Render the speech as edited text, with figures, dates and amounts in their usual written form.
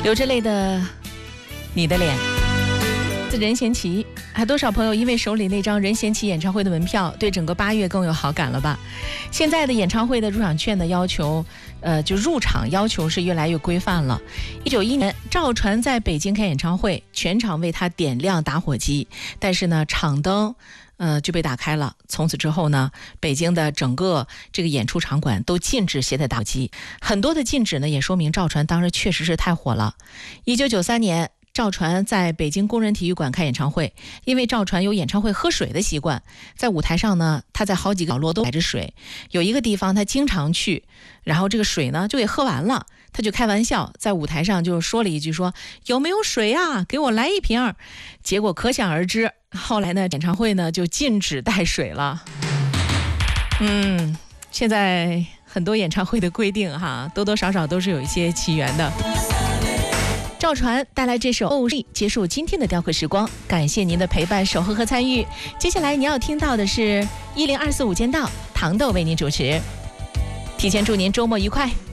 流着泪的你的脸。任贤齐，还多少朋友因为手里那张任贤齐演唱会的门票，对整个8月更有好感了吧？现在的演唱会的入场券的要求，就入场要求是越来越规范了。1991年，赵传在北京开演唱会，全场为他点亮打火机，但是呢，场灯就被打开了。从此之后呢，北京的整个这个演出场馆都禁止携带打火机。很多的禁止呢，也说明赵传当时确实是太火了。1993年。赵传在北京工人体育馆开演唱会，因为赵传有演唱会喝水的习惯，在舞台上呢，他在好几个角落都摆着水，有一个地方他经常去，然后这个水呢就给喝完了，他就开玩笑在舞台上就说了一句说有没有水啊，给我来一瓶。结果可想而知，后来呢演唱会呢就禁止带水了。现在很多演唱会的规定哈，多多少少都是有一些起源的。赵传带来这首《哦力》，结束今天的雕刻时光，感谢您的陪伴、守候和参与。接下来你要听到的是1024午间到，糖豆为您主持。提前祝您周末愉快。